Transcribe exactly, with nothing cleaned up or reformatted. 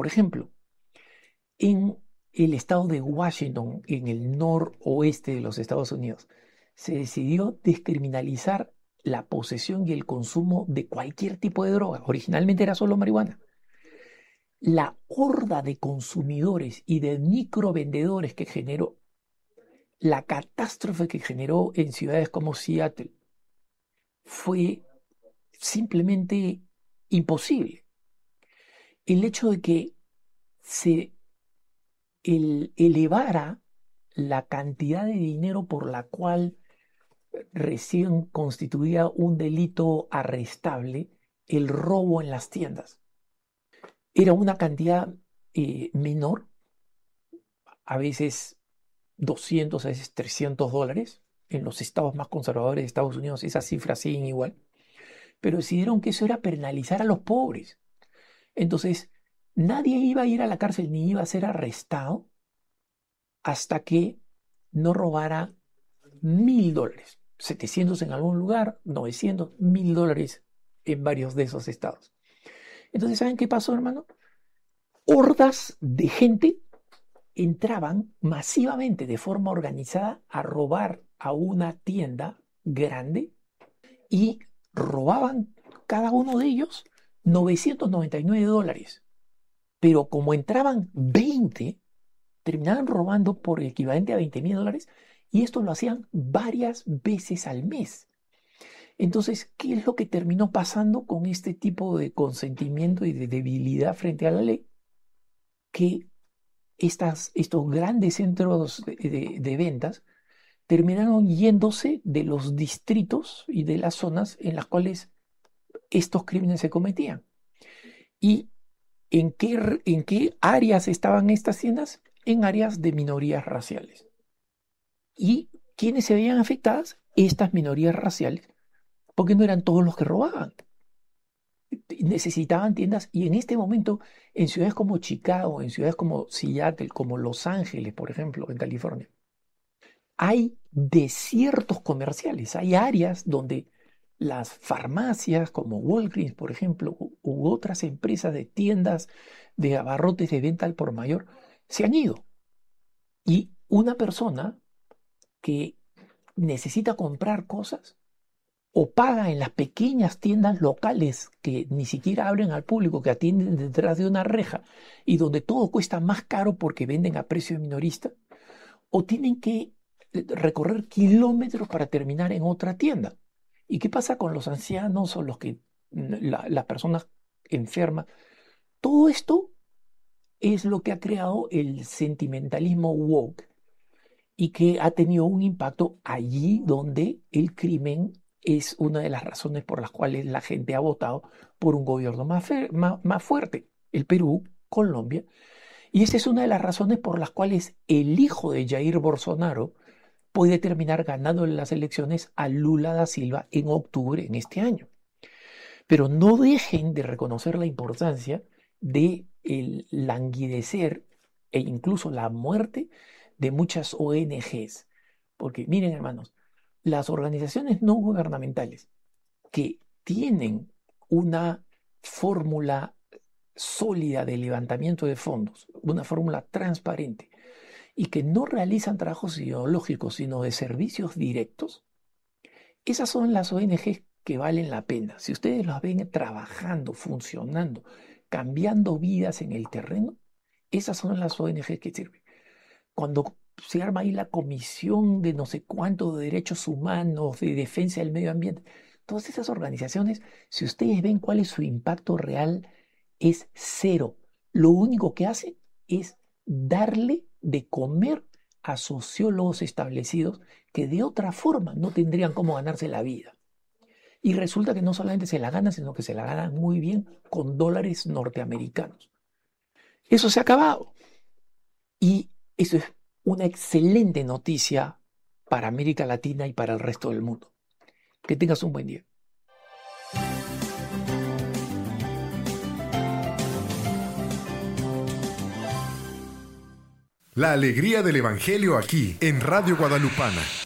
Por ejemplo, en el estado de Washington, en el noroeste de los Estados Unidos, se decidió descriminalizar la posesión y el consumo de cualquier tipo de droga. Originalmente era solo marihuana. La horda de consumidores y de microvendedores que generó, la catástrofe que generó en ciudades como Seattle, fue simplemente imposible. El hecho de que se el, elevara la cantidad de dinero por la cual recién constituía un delito arrestable el robo en las tiendas. Era una cantidad eh, menor, a veces doscientos, a veces trescientos dólares. En los estados más conservadores de Estados Unidos esas cifras siguen igual. Pero decidieron que eso era penalizar a los pobres. Entonces, nadie iba a ir a la cárcel ni iba a ser arrestado hasta que no robara mil dólares. setecientos en algún lugar, novecientos, mil dólares en varios de esos estados. Entonces, ¿saben qué pasó, hermano? Hordas de gente entraban masivamente de forma organizada a robar a una tienda grande y robaban cada uno de ellos novecientos noventa y nueve dólares. Pero como entraban veinte, terminaban robando por el equivalente a veinte mil dólares y esto lo hacían varias veces al mes. Entonces, ¿qué es lo que terminó pasando con este tipo de consentimiento y de debilidad frente a la ley? Que estas, estos grandes centros de, de, de ventas terminaron yéndose de los distritos y de las zonas en las cuales estos crímenes se cometían. ¿Y en qué, en qué áreas estaban estas tiendas? En áreas de minorías raciales. ¿Y quiénes se veían afectadas? Estas minorías raciales, porque no eran todos los que robaban. Necesitaban tiendas y en este momento en ciudades como Chicago, en ciudades como Seattle, como Los Ángeles, por ejemplo, en California, hay desiertos comerciales, hay áreas donde las farmacias como Walgreens, por ejemplo, u, u otras empresas de tiendas de abarrotes de venta al por mayor se han ido. Y una persona que necesita comprar cosas o paga en las pequeñas tiendas locales que ni siquiera abren al público, que atienden detrás de una reja y donde todo cuesta más caro porque venden a precio minorista, o tienen que recorrer kilómetros para terminar en otra tienda. ¿Y qué pasa con los ancianos o los que, la, las personas enfermas? Todo esto es lo que ha creado el sentimentalismo woke y que ha tenido un impacto allí donde el crimen es una de las razones por las cuales la gente ha votado por un gobierno más, fe, más, más fuerte, el Perú, Colombia. Y esa es una de las razones por las cuales el hijo de Jair Bolsonaro puede terminar ganando las elecciones a Lula da Silva en octubre en este año. Pero no dejen de reconocer la importancia de el languidecer e incluso la muerte de muchas O N Ges. Porque miren, hermanos, las organizaciones no gubernamentales que tienen una fórmula sólida de levantamiento de fondos, una fórmula transparente, y que no realizan trabajos ideológicos, sino de servicios directos, esas son las O N Ges que valen la pena. Si ustedes las ven trabajando, funcionando, cambiando vidas en el terreno, esas son las O N Ges que sirven. Cuando se arma ahí la comisión de no sé cuánto de derechos humanos, de defensa del medio ambiente, todas esas organizaciones, si ustedes ven cuál es su impacto real, es cero. Lo único que hacen es darle de comer a sociólogos establecidos que de otra forma no tendrían cómo ganarse la vida. Y resulta que no solamente se la ganan, sino que se la ganan muy bien con dólares norteamericanos. Eso se ha acabado. Y eso es una excelente noticia para América Latina y para el resto del mundo. Que tengas un buen día. La alegría del Evangelio aquí, en Radio Guadalupana.